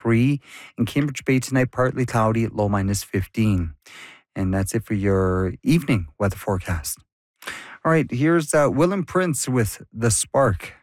3. In Cambridge Bay tonight, partly cloudy, low minus 15. And that's it for your evening weather forecast. All right, here's Will and Prince with The Spark.